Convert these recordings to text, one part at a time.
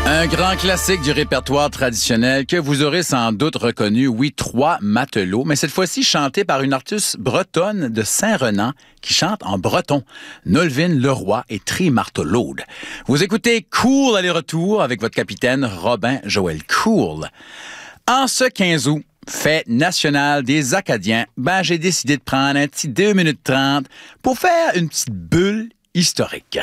Un grand classique du répertoire traditionnel que vous aurez sans doute reconnu, oui, Trois matelots, mais cette fois-ci chanté par une artiste bretonne de Saint-Renan qui chante en breton, Nolwenn Leroy et Tri Martelaude. Vous écoutez Cool aller-retour avec votre capitaine Robin Joël Cool. En ce 15 août, fête nationale des Acadiens, j'ai décidé de prendre un petit 2 minutes 30 pour faire une petite bulle historique.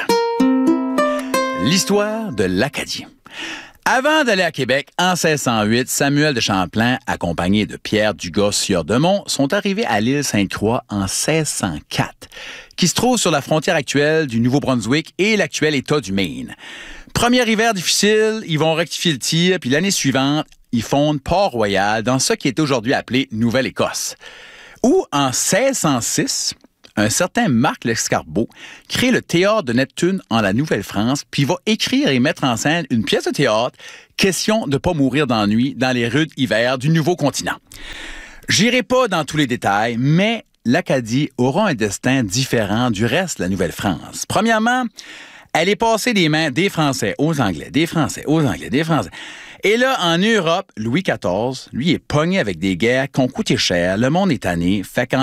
L'histoire de l'Acadien. Avant d'aller à Québec, en 1608, Samuel de Champlain, accompagné de Pierre Dugas sieur de Mont, sont arrivés à l'île Sainte-Croix en 1604, qui se trouve sur la frontière actuelle du Nouveau-Brunswick et l'actuel État du Maine. Premier hiver difficile, ils vont rectifier le tir, puis l'année suivante, ils fondent Port-Royal dans ce qui est aujourd'hui appelé Nouvelle-Écosse. Où, en 1606, un certain Marc Lescarbot crée le Théâtre de Neptune en la Nouvelle-France, puis va écrire et mettre en scène une pièce de théâtre, question de ne pas mourir d'ennui dans les rudes hivers du nouveau continent. J'irai pas dans tous les détails, mais l'Acadie aura un destin différent du reste de la Nouvelle-France. Premièrement, elle est passée des mains des Français aux Anglais, des Français aux Anglais, des Français. Et là, en Europe, Louis XIV, lui, est pogné avec des guerres qui ont coûté cher. Le monde est tanné. Fait qu'en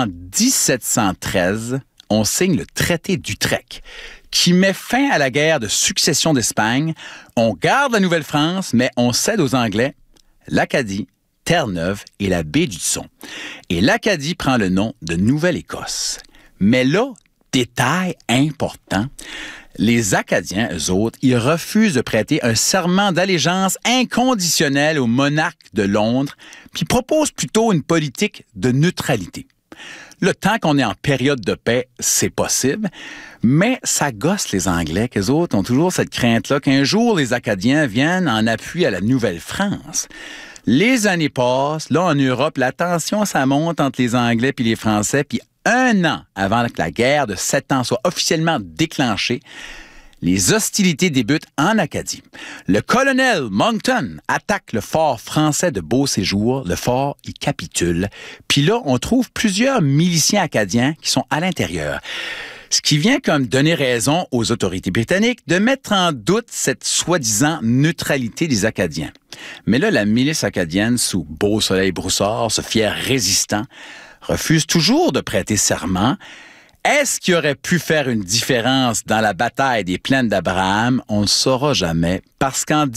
1713, on signe le traité d'Utrecht, qui met fin à la guerre de succession d'Espagne. On garde la Nouvelle-France, mais on cède aux Anglais l'Acadie, Terre-Neuve et la baie du Son. Et l'Acadie prend le nom de Nouvelle-Écosse. Mais là, détail important, les Acadiens, eux autres, ils refusent de prêter un serment d'allégeance inconditionnel au monarque de Londres, puis proposent plutôt une politique de neutralité. Le temps qu'on est en période de paix, c'est possible, mais ça gosse les Anglais, qu'eux autres ont toujours cette crainte-là qu'un jour les Acadiens viennent en appui à la Nouvelle-France. Les années passent, là en Europe, la tension, ça monte entre les Anglais puis les Français, puis 1 an avant que la guerre de 7 ans soit officiellement déclenchée, les hostilités débutent en Acadie. Le colonel Monckton attaque le fort français de Beauséjour. Le fort, il capitule. Puis là, on trouve plusieurs miliciens acadiens qui sont à l'intérieur. Ce qui vient comme donner raison aux autorités britanniques de mettre en doute cette soi-disant neutralité des Acadiens. Mais là, la milice acadienne, sous Beau Soleil Broussard, ce fier résistant, refuse toujours de prêter serment. Est-ce qu'il aurait pu faire une différence dans la bataille des plaines d'Abraham? On ne le saura jamais, parce qu'en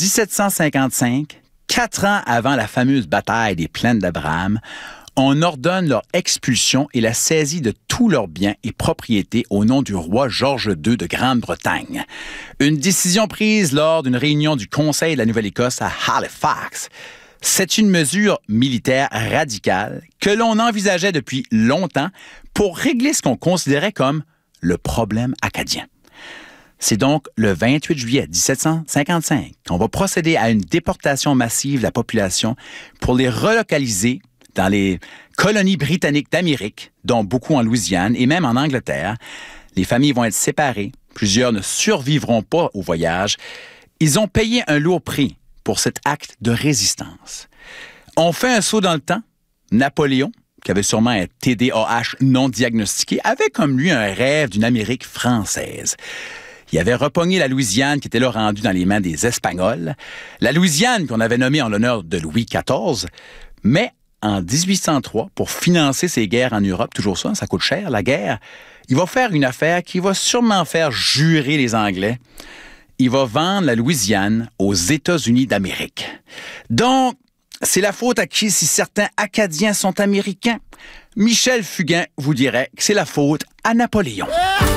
1755, 4 ans avant la fameuse bataille des plaines d'Abraham, on ordonne leur expulsion et la saisie de tous leurs biens et propriétés au nom du roi George II de Grande-Bretagne. Une décision prise lors d'une réunion du Conseil de la Nouvelle-Écosse à Halifax. C'est une mesure militaire radicale que l'on envisageait depuis longtemps pour régler ce qu'on considérait comme le problème acadien. C'est donc le 28 juillet 1755 qu'on va procéder à une déportation massive de la population pour les relocaliser dans les colonies britanniques d'Amérique, dont beaucoup en Louisiane et même en Angleterre. Les familles vont être séparées. Plusieurs ne survivront pas au voyage. Ils ont payé un lourd prix pour cet acte de résistance. On fait un saut dans le temps. Napoléon, qui avait sûrement un TDAH non diagnostiqué, avait comme lui un rêve d'une Amérique française. Il avait repogné la Louisiane qui était là rendue dans les mains des Espagnols. La Louisiane qu'on avait nommée en l'honneur de Louis XIV. Mais en 1803, pour financer ses guerres en Europe, toujours ça coûte cher, la guerre, il va faire une affaire qui va sûrement faire jurer les Anglais. Il va vendre la Louisiane aux États-Unis d'Amérique. Donc, c'est la faute à qui si certains Acadiens sont américains? Michel Fugain vous dirait que c'est la faute à Napoléon.